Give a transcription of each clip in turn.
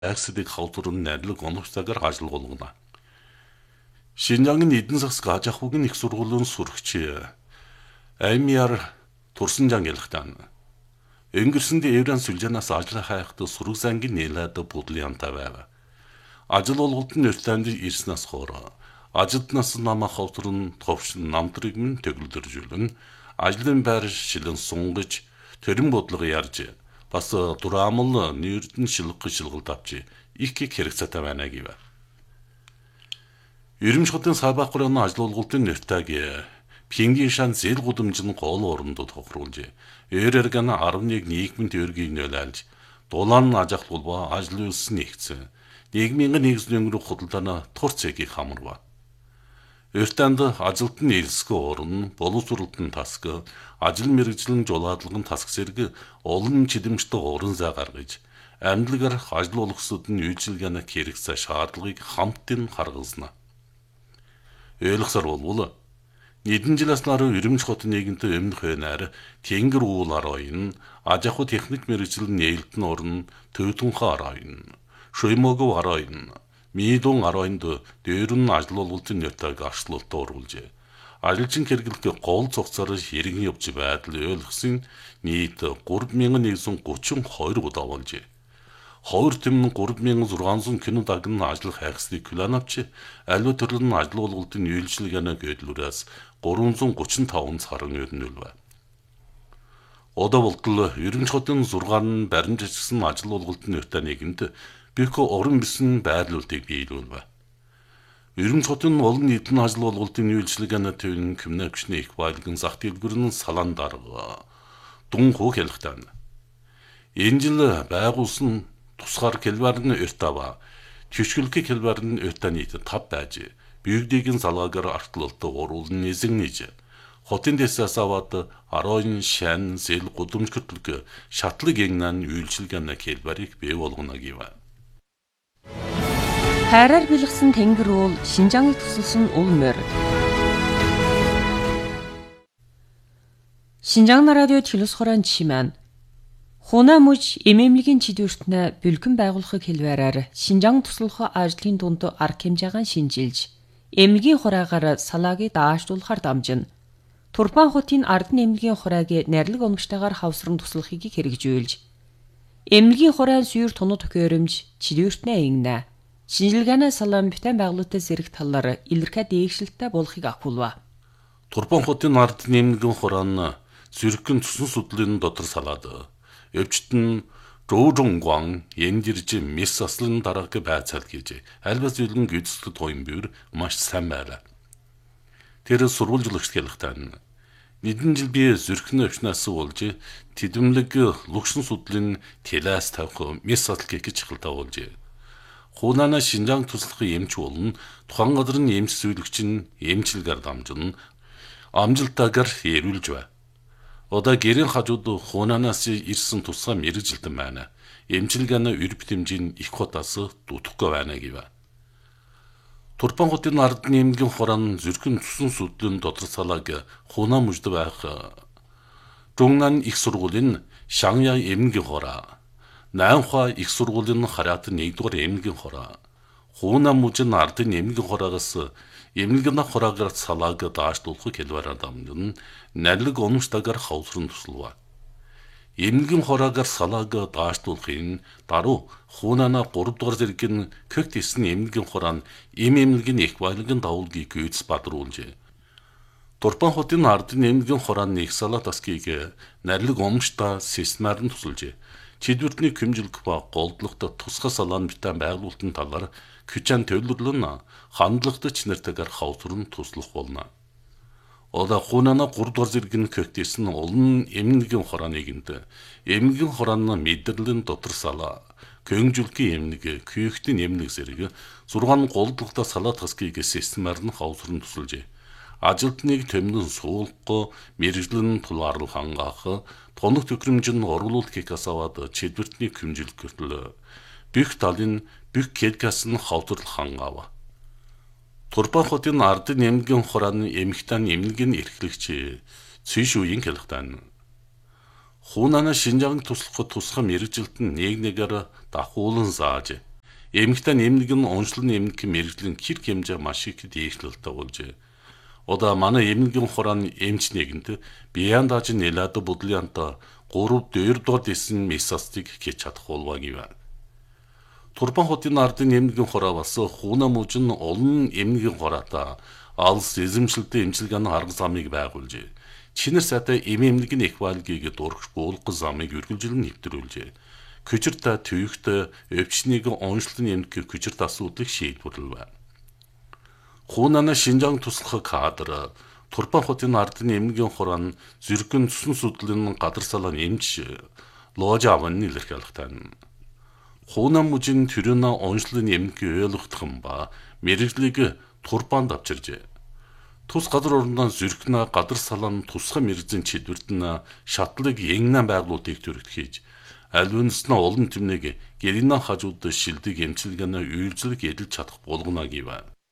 аксдыг хавтурын найрлаг оновчтойгоор ажил болгоно. Шинжангийн эдийн засаг аж ахуйн их сургуулийн сурагч Аймяр Турсанжан ялхтан. Өнгөрсөнд Евран сүлжэнээс ажил хайхад сураг зангийн нээлээд бодлын таваа. Ажил олголт нь өртөнд ирснээс хоор ажилтнаас намаа хавтурын товшин намтрыг мэн төглөдөржүүлэн ажлын байр шилэн сунгаж төрийн бодлого ярьж бас дураамал нэрдэн шилгэл тавчи их хэрэгцээтэй байна гэв. Ерөнхий хотын сабаахрын ажил олголтын нэртэйг Пингийн шан зэл гудамжин гол орондод тохируулж Эрэргэн 11 нийгмийн төргийг нөлөөлж дулаан аж ахуйн ажил үйлс нэгцэн нийгмийн нэгэн өнгөрөх худалдааны тур цэгийг хамарва. Өртөнд ажилтны ирсгөө орон боловсролтын тасг ажил мэргэжлийн жолоодлагын тасг зэрэг олон чидэмжтэй уран зай гаргаж амьдлагаар ажил олгосод нь үйлчилгээний хэрэгцээ шаардлагыг хамтдын харгалзна. Ойлгосоор болвол Нийдэн жилээс наруу Ерөнхий хотын нийгэмтэй өмнөх байнаар Тэнгэр уул ароин, аж ахуй техник мэргэжил нээлтэн орн, Төвтүнхэ ароин, Шуймогов ароин, Мидун ароинд дээрэн ажил олголтын нэртэйг арчлалт оруулж, ажилчин хэрэглэх гол цогцоор хэрэгэн явж байдал ойлгосон нийт 3132 удаа болж, 2,3600 кино дагнан ажил хайхсны план авч, аливаа төрлийн ажил олголтын үйлчилгээний гэдлүүрээс 335 сарын өрнөлв. Одоо болтол Ерөнхий хотын 6 баримт ажигсан ажил олголтын нэртэй нийгэмд бих орон бисэн байрлуулалтыг биелүүлв. Ерөнхий хотын олон нийтийн ажил олголтын үйлчилгээний төвийн коммуникашны их баялагын зах дэлгүүрийн салаан дарга Дун Хуу хэлэхтэн. Энэ жил байгуулсан тусгаар келбарын өртава төшгөлгөө келбарын өртөө нийт 5 байж биегдийн залгаагаар артлалт оруулан нэзэгнэж хотын дэсээс аваад 10 шан зэл гудамж хөтлөг шатлаг ягнан үйлчилгээний келбарыг бий болгоно гэв. Хайраар бэлгсэн тэнгэр уул Шинжааныг тусалсан уул морь. Шинжаан радио телевиз хорон чимэн Хуна муж эмэмлэгийн чидвэртнэ бэлгэн байгуулахыг хэлбэрээр Шинжаан туслах ажлын дунд арга хэмжээгээ шинжилж эмнэлгийн хураагаар салаагийг даашлуулахар дамжина. Турпан хотын Ардын эмнэлгийн хураагийн найрлаг онгочтойгоор хавсран туслахыг хэрэгжүүлж эмнэлгийн хураан сүйр тунод төхөөрөмж чидвэртнэ ингэнэ. Шинжилгээний салаан битэн байгуулалтын зэрэг талаар илэрхий дээгшилттэй болохыг ахуулва. Турпан хотын Ардын эмнэлгийн хураан зүрхэн тусан судлалын дотор салаад өвчтөн Жоожонгван ендирж мис аслын дарааг байцаал гэж альбас зүйлэн гүйцэтгэл тоон бивэр маш сайн байлаа. Тэр сурвалжлагч хэлэхтэн нэгэн жил би зүрхний өвчнөөс болж тэдэмлэг лugшин судлалын телаас тавих мис асл гэж хилдаа болж Хунана Шинжаан туслахын эмч болон тухайн газрын эмч зөвлөгч нь эмчилгээр дамжин амжилтаагаар эрүүлж бай. Одоо гэрийн хажууд Хунанаас ирсэн тусгай мэрэгжилтэн байна. Эмчилгээний өр битэмжийн их хотоос дутхгүй байна гэв. Турпан хотын Ардын эмнэлгийн хураан зүрхэн тусан судлалын дотор салааг Хуна мужид байх Жунгнан их сургуулийн Шанья эмнэлгийн хураа, Найнхуа их сургуулийн Хараатын 1-р эмнэлгийн хураа, Хуна мужийн Ардын эмнэлгийн хураагаас эмнэлгийн хураагаар салааг даашлуулахыг хэлбэрээр дамжин найрлаг онгочтойгоор хавсран туслав. Эмнэлгийн хураагаар салааг даашлуулахын даруй Хунана 3-р зэргийн көгт исэн эмнэлгийн хураан эмнэлгийн их баялагын давуулгийг гүйц бадруулжээ. Турпан хотын Ардын эмнэлгийн хураан их салаа таскийг найрлаг онгочтой системаар нь тусалжээ. Чидвэртний хэмжилг ба голдлогт тусгай салаан битэн байгуулалтын талаар Күчэн төлөвлөлн хандлагатай нэртэйгээр хавсран туслах болно. Одоо Хунана 3-р зэргийн көгтсэн олон эмнэлгийн хураан нийгэмд эмнэлгийн хураан мэдрэлийн дотор салаа, көнгжүүлгийн эмнэг, күйхтийн эмнэг зэрэг 6 голдлогтой салаа таскийг системаар нь хавсран тусалжээ. Ажилтныг төмнөн суулгах, мэрэгжлэн тулаарлал хангаах, тоног төхөөрөмжийн оруулалтыг асаваад чидвэртний хэмжилг гэртэл бих талын бих кедгас нь хавтурлах хангав. Турпан хотын Ардын эмнэлгийн хурааны эмхтэн эмнэлгийн эрхлэгч Цэшүүийн хэлэхтэн Хунана Шинжааныг туслахад тусгай мэрэгжилтэн нэг нэгээр дахуулан зааж Эмэгтэй эмнэг нь онцлог эмнэг мэрэгжлийн хэрэг хэмжээ маш их дээшлэлтэй болжээ. Одоо манай эмнэгийн хурааны эмч нэгэнт биян дааж нэлээд бодлоянта 3-4 доод исэн месастыг хийж чадах болваа гэв. Турпан хотын ардын эмнэгийн хураа бас хуна мужин олон эмнэгийн хураата алс эзэмшилтэй эмчилгээний арга замыг байгуулжээ. Чинэр сайтай эмнэгийн эквалгийг дургч буулгах замыг үргэлжлэн нэвтрүүлжээ. Күчирта төвөгт өвчнийг онцлон эмнэг күчирт асуудлыг шийдвэрлэв. Хунана Шинжаан туслах кадр Турпан хотын ардын эмнэгийн хураан зүрхэн цусан судлалын гадар салаан эмч Ложа авны илэрхийлэгтэй. Хуна мужийн төрөна онцлог эмнэг ойлгохтхан ба мэрэгжлийг Турпанд авчиржээ. Тус газар орноо зүрхнэ гадар салаан тусгай мэрэгжлийн чидвэртэн шатлыг янгнан байгуулалтыг төрөгдөхийж альвэнснэ олон тэмнийг гэринэ хажууд шилдэг эмчилгээний үйлчлэг эдэлж чадах болгоно гэв.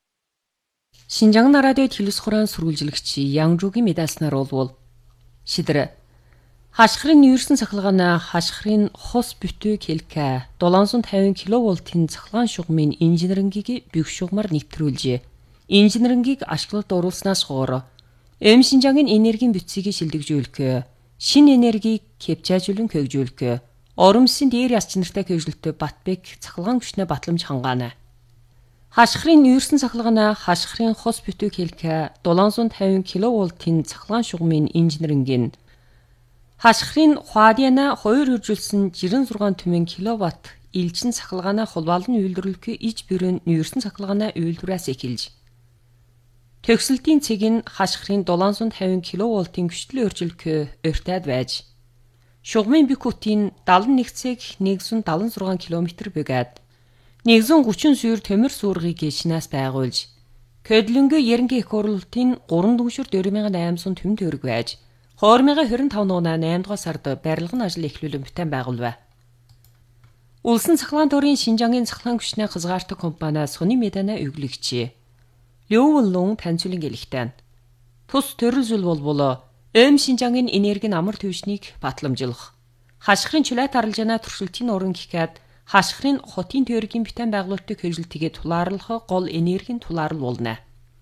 Шинжаан радио телевиз хураан сурвалжлагч Янжуугийн медалснаар болвол шидэр хашхрын нүүрсэн цахилгааны хашхрын хос бүтэ келка 750 кВт-ийн цахилгаан шугамын инженерингийг бүх шугамар нэвтрүүлжээ. Инженерингийг ашиглалт оруулснаас хойш Шинжаагийн энергийн бүтцийг шилдэгжүүлэх, шин энергийг кэпчажүүлэн хөгжүүлэх, оромсын дээр яс чинартай хөгжөлтөй Батбек цахилгаан хүчнээ батламж хангаана. Хашхрын нүүрсэн цахилгааны хашхрын хос бүтэ келка 750 кВт-ийн цахилгаан шугамын инженерингийн хашхрын хуадиана 2 үржүүлсэн 66 түмэн кВт илжин цахилгааны хулбалны үйлдвэрлэх иж бүрэн нүүрсэн цахилгааны үйлдвэраас эхэлж төгсөлтийн цэг нь хашхрын 750 кВт-ийн хүчлэн өөрчлөх өртөд байж шугамын бик хүтийн 71 цэг 176 км бөгөөд 130 сүүр төмөр суургийг шинаас байгуулж Көдлөнгө ерөнхий их хурлын 3 дүгшүр 4800 түмэн төгрөг байж 2025 оны 8 дугаар сард барилгын ажил эхлүүлэн бүтээн байгуулв. Улсын цахилгаан төрийн Шинжаагийн цахилгаан хүчний хязгаартай компаниас Сони Медана өглөгчээ. Лёвлун танцуулын гэлэгтэн. Тус төрөлжил болболоо Шинжаагийн энергийн амар төвшнийг батламжуулах. Хашхрын чулайт аралжаана туршилтын уран гихгээд хашхрын хотын төргийн бүтээн байгуулалтыг хөгжүүлтэйгээ тулаарлах гол энергийн тулаарл болно.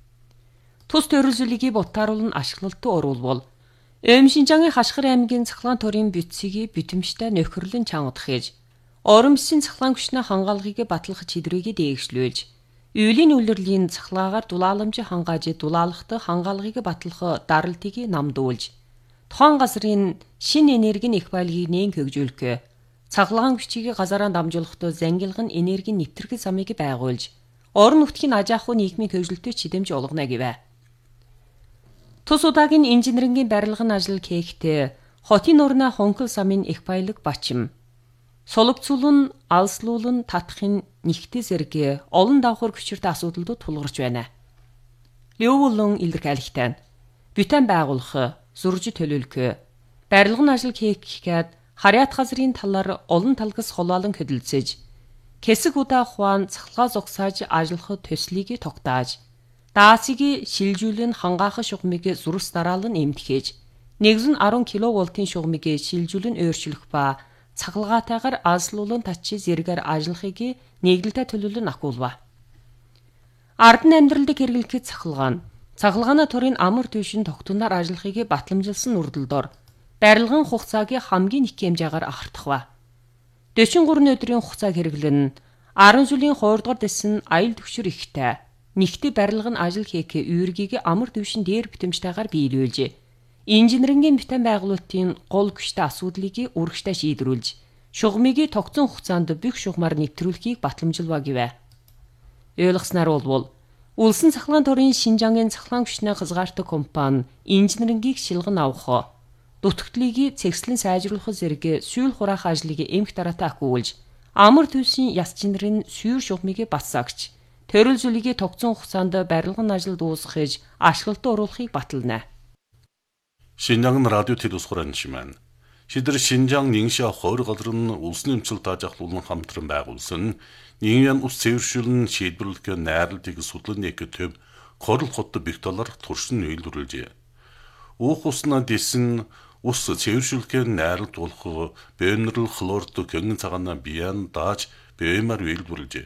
Тус төрөлжлийг бутааруулн ашиглалтад оруулбал Шинжаагийн хашхар аймгийн цахилгаан төрийн бүтцийг бүтэмжтэй нөхөрлөн чангадах хийж оромсын цахилгаан хүчний хангаалгыг батлах чидрийг дээгшлүүлж Үйлийн үйлрлийн цахилгаагаар дулааламж хангааж дулаалахт хангаалгыг батлах даралтыг намдуулж тухайн газрын шин энергийн эквалгийг нээн хөгжүүлэх цахилгаан хүчийг газараа дамжуулахт зангилгын энергийн нэвтрэх замыг байгуулж орон нутгийн аж ахуй нийгмийн хөгжөлтөд чидэмж олгоно гэв. Тус удаагийн инженерингийн барилгын ажил хийхдээ хотын орны хонхол замын эквалиг бачим соловцуулан алслуулан татахын нэгтэй зэрэг олон давхар хүчиртэй асуудалд тулгарч байна. Лёвлун илэрхийлэгтэн бүтээн байгуулах, зурж төлөвлөх, барилгын ажил хийх гээд харьяат газрын талаар олон талгас холоолон хөдөлцөж, хэсэг удаа хуан цахилгаан зогсааж ажиллах төслийг тогтааж, даасыг шилжүүлэн хангаах шугамыг зурс дараалан эмтгэж, 110 кВт-ийн шугамыг шилжүүлэн өөрчлөх ба цахилгаатайгаар алслуулан татчи зэрэгээр ажиллахыг нийгэлтэй төлөвлөн ахуулва. Ардын амьдралд хэрэглэх цахилгааны төрийн амар төвшин тогтноор ажиллахыг батламжилсан үрдэлдор барилгын хугацааг хамгийн их хэмжээгээр ахардахва. 43 өдрийн хугацааг хэрэглэн 10 жилийн 2 дугаар дэсэн аял төвшөр ихтэй нэгтэй барилгын ажил хийх үүргийг амар төвшин дээр бүтэмжтэйгээр биелүүлж инженерингийн бүтээн байгуулалтын гол хүчтэй асуудлыг үргэлжтэй шийдвэрлэж шугамыг тогтсон хугацаанд бүх шугамар нэвтрүүлэхийг батламжуулва гэв. Ойлгосноор болвол улсын цахилгаан төрийн Шинжаагийн цахилгаан хүчний хязгаартай компани инженерингийг шилгэн авах, дутагдлыг цэгцлэн сайжруулах зэрэг сүүл хураах ажлыг эмх дараатай ахиулж амар төвшин яс чинрийн сүүр шугамыг батсаагч төрөлжлийг тогтсон хугацаанд барилгын ажил дуусгахж ашиглалтад оруулахыг батална. Шинжаан радио телевиз хураан шимэн. Шидэр Шинжаан Нингшаа 20 газар нь улсын эмчилт таажаглуулан хамтран байгуулсан Нингян ус цэвэршүүлэн шийдвэрлэх найралтыг судланы төв корл хот бих талаар туршин үйлдвэрлэжээ. Уух усна дэсэн ус цэвэршүүлэх найралт болох бенерл хлорд гэн цагаана биян дааж бэмар үйлдвэрлэжээ.